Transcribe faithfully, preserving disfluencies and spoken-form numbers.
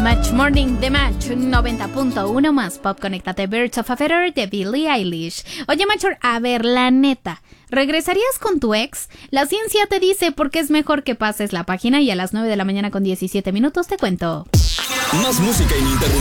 Match Morning de Match noventa punto uno más Pop. Conéctate. Birds of a Feather de Billie Eilish. Oye, Machor, a ver, la neta, ¿regresarías con tu ex? La ciencia te dice por qué es mejor que pases la página y a las nueve de la mañana con diecisiete minutos te cuento. Más música ininterrumpida.